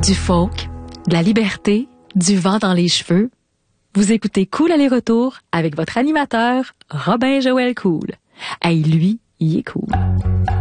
Du folk, de la liberté, du vent dans les cheveux. Vous écoutez Cool aller-retour avec votre animateur, Robin Joël Cool. Hey, lui, il est cool.